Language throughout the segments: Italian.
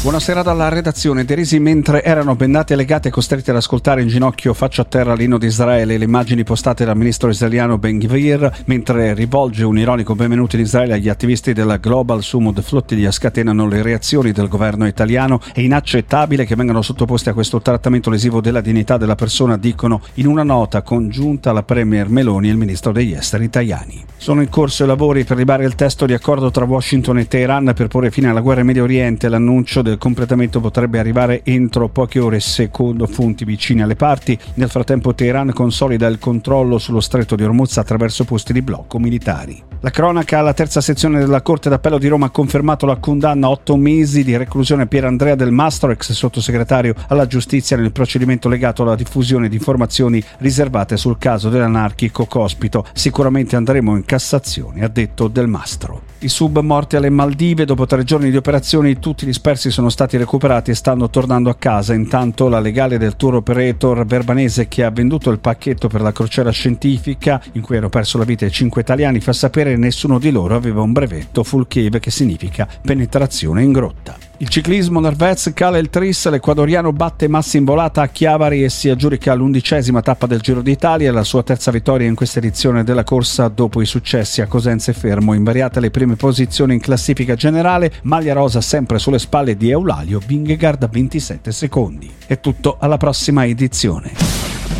Buonasera dalla redazione. Derisi mentre erano bendati e legati e costretti ad ascoltare in ginocchio faccia a terra l'inno di Israele, le immagini postate dal ministro israeliano Ben Gvir mentre rivolge un ironico benvenuto in Israele agli attivisti della Global Sumud Flottiglia scatenano le reazioni del governo italiano. È inaccettabile che vengano sottoposti a questo trattamento lesivo della dignità della persona, dicono in una nota congiunta la premier Meloni e il ministro degli esteri Tajani. Sono in corso i lavori per ribare il testo di accordo tra Washington e Teheran per porre fine alla guerra in Medio Oriente. L'annuncio del completamento potrebbe arrivare entro poche ore secondo fonti vicine alle parti. Nel frattempo Teheran consolida il controllo sullo stretto di Hormuz attraverso posti di blocco militari. La cronaca: la terza sezione della Corte d'Appello di Roma ha confermato la condanna a 8 mesi di reclusione a Pierandrea Del Mastro, ex sottosegretario alla giustizia, nel procedimento legato alla diffusione di informazioni riservate sul caso dell'anarchico Cospito. Sicuramente andremo in Cassazione, ha detto Del Mastro. I sub morti alle Maldive: dopo 3 giorni di operazioni tutti gli dispersi sono stati recuperati e stanno tornando a casa. Intanto la legale del tour operator verbanese che ha venduto il pacchetto per la crociera scientifica in cui hanno perso la vita 5 italiani fa sapere che nessuno di loro aveva un brevetto full cave, che significa penetrazione in grotta. Il ciclismo: Narvaez cala il tris, l'ecuadoriano batte Massi in volata a Chiavari e si aggiudica l'11ª tappa del Giro d'Italia, la sua terza vittoria in questa edizione della corsa dopo i successi a Cosenza e Fermo. Invariate le prime posizioni in classifica generale, maglia rosa sempre sulle spalle di Eulalia, Vingegaard a 27 secondi. È tutto, alla prossima edizione.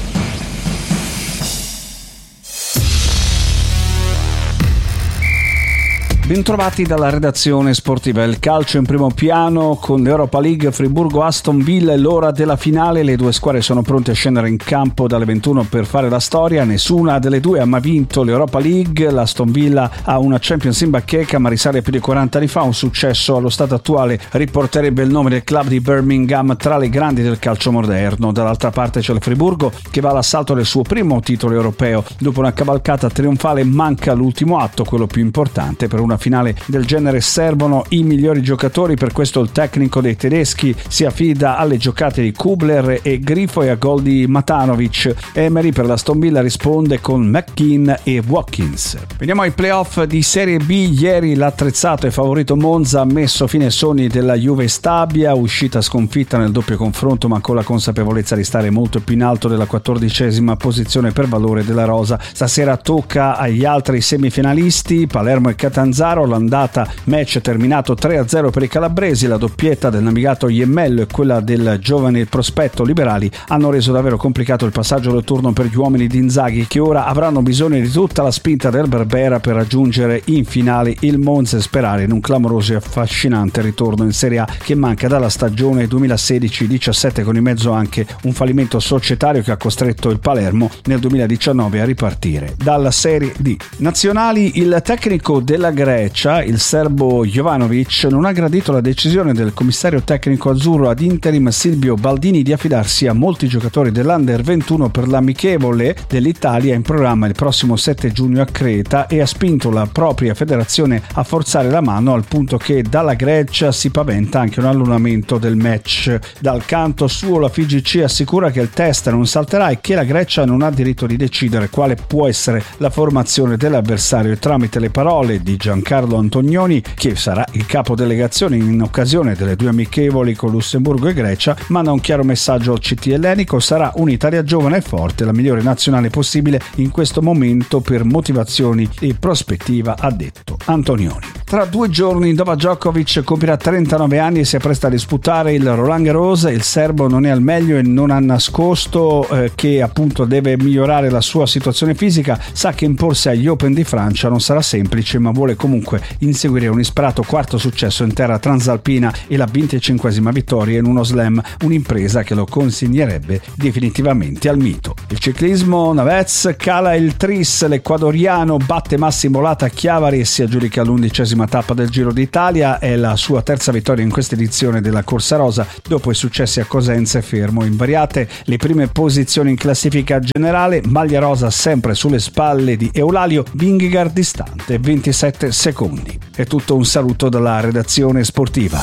Bentrovati dalla redazione sportiva. Il calcio in primo piano con l'Europa League, Friburgo-Aston Villa è l'ora della finale. Le due squadre sono pronte a scendere in campo dalle 21 per fare la storia. Nessuna delle due ha mai vinto l'Europa League. L'Aston Villa ha una Champions in bacheca, ma risale più di 40 anni fa. Un successo allo stato attuale riporterebbe il nome del club di Birmingham tra le grandi del calcio moderno. Dall'altra parte c'è il Friburgo che va all'assalto del suo primo titolo europeo. Dopo una cavalcata trionfale manca l'ultimo atto, quello più importante. Per una finale del genere servono i migliori giocatori, per questo il tecnico dei tedeschi si affida alle giocate di Kubler e Grifo e a gol di Matanovic. Emery per l'Aston Villa risponde con McKean e Watkins. Veniamo ai playoff di Serie B. Ieri l'attrezzato e favorito Monza ha messo fine ai sogni della Juve Stabia, uscita sconfitta nel doppio confronto ma con la consapevolezza di stare molto più in alto della 14ª posizione per valore della rosa. Stasera tocca agli altri semifinalisti, Palermo e Catanzaro. L'andata match terminato 3-0 per i calabresi. La doppietta del navigato Iemmello e quella del giovane prospetto Liberali hanno reso davvero complicato il passaggio del turno per gli uomini di Inzaghi, che ora avranno bisogno di tutta la spinta del Berbera per raggiungere in finale il Monza e sperare in un clamoroso e affascinante ritorno in Serie A che manca dalla stagione 2016-17, con in mezzo anche un fallimento societario che ha costretto il Palermo nel 2019 a ripartire dalla Serie D. Nazionali: il tecnico della Grecia, il serbo Jovanovic, non ha gradito la decisione del commissario tecnico azzurro ad interim Silvio Baldini di affidarsi a molti giocatori dell'Under 21 per l'amichevole dell'Italia in programma il prossimo 7 giugno a Creta, e ha spinto la propria federazione a forzare la mano, al punto che dalla Grecia si paventa anche un annullamento del match. Dal canto suo la FIGC assicura che il test non salterà e che la Grecia non ha diritto di decidere quale può essere la formazione dell'avversario. Tramite le parole di Giancarlo Antonioni, che sarà il capo delegazione in occasione delle due amichevoli con Lussemburgo e Grecia, manda un chiaro messaggio al CT ellenico: sarà un'Italia giovane e forte, la migliore nazionale possibile in questo momento per motivazioni e prospettiva, ha detto Antonioni. Tra 2 giorni Novak Djokovic compirà 39 anni e si appresta a disputare il Roland Garros. Il serbo non è al meglio e non ha nascosto che appunto deve migliorare la sua situazione fisica. Sa che imporsi agli Open di Francia non sarà semplice, ma vuole comunque inseguire un ispirato quarto successo in terra transalpina e la 25ª vittoria in uno slam, un'impresa che lo consegnerebbe definitivamente al mito. Il ciclismo: Narvaez cala il tris, l'ecuadoriano batte Massi in volata a Chiavari e si aggiudica l'11ª tappa del Giro d'Italia. È la sua terza vittoria in questa edizione della corsa rosa dopo i successi a Cosenza e Fermo. Invariate le prime posizioni in classifica generale, maglia rosa sempre sulle spalle di Eulalia, Vingegaard distante 27 secondi. È tutto, un saluto dalla redazione sportiva.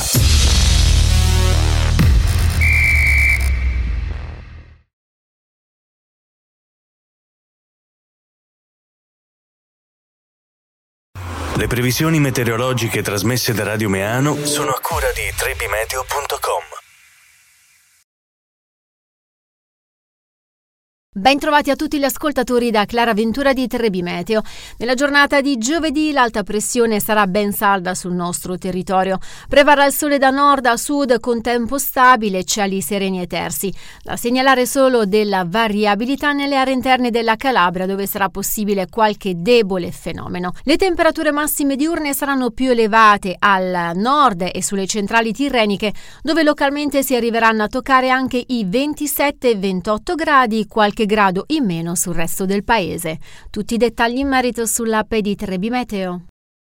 Le previsioni meteorologiche trasmesse da Radio Meano sono a cura di trebimeteo.com. Ben trovati a tutti gli ascoltatori da Clara Ventura di Trebi Meteo. Nella giornata di giovedì l'alta pressione sarà ben salda sul nostro territorio. Prevarrà il sole da nord a sud con tempo stabile, cieli sereni e tersi. Da segnalare solo della variabilità nelle aree interne della Calabria, dove sarà possibile qualche debole fenomeno. Le temperature massime diurne saranno più elevate al nord e sulle centrali tirreniche, dove localmente si arriveranno a toccare anche i 27-28 gradi, qualche grado in meno sul resto del paese. Tutti i dettagli in merito sull'app di Trebi Meteo.